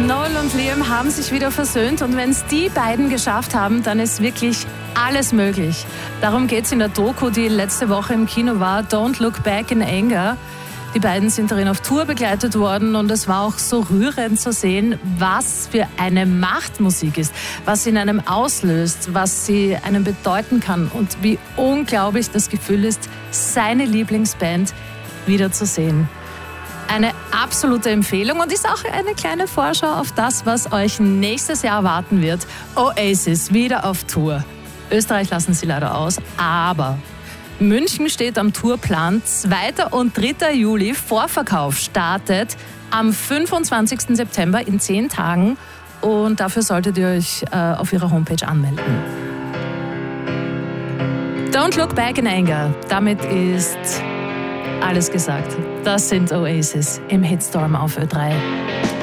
Noel und Liam haben sich wieder versöhnt und wenn es die beiden geschafft haben, dann ist wirklich alles möglich. Darum geht es in der Doku, die letzte Woche im Kino war, Don't Look Back in Anger. Die beiden sind darin auf Tour begleitet worden und es war auch so rührend zu sehen, was für eine Macht Musik ist, was sie in einem auslöst, was sie einem bedeuten kann und wie unglaublich das Gefühl ist, seine Lieblingsband wiederzusehen. Eine absolute Empfehlung und ist auch eine kleine Vorschau auf das, was euch nächstes Jahr erwarten wird. Oasis wieder auf Tour. Österreich lassen sie leider aus, aber München steht am Tourplan. 2. und 3. Juli, Vorverkauf startet am 25. September in 10 Tagen und dafür solltet ihr euch auf ihrer Homepage anmelden. Don't Look Back in Anger, damit ist alles gesagt. Das sind Oasis im Hitstorm auf Ö3.